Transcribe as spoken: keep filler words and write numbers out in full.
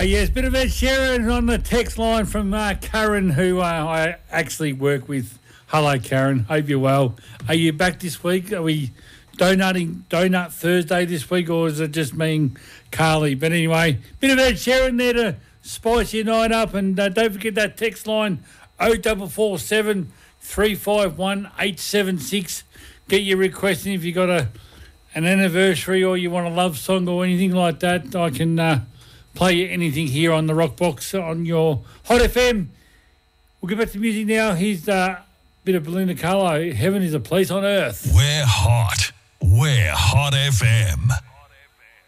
yes, bit of Ed Sheeran on the text line from uh, Karen, who uh, I actually work with. Hello, Karen. Hope you're well. Are you back this week? Are we donating Donut Thursday this week, or is it just me and Carly? But anyway, bit of Ed Sheeran there to spice your night up. And uh, don't forget that text line, oh four four seven, three five one, eight seven six. Get your request in if you got a an anniversary or you want a love song or anything like that. I can uh, play you anything here on the Rock Box on your Hot F M. We'll get back to music now. Here's a bit of Belinda Carlisle. Heaven is a place on earth. We're hot. We're Hot F M.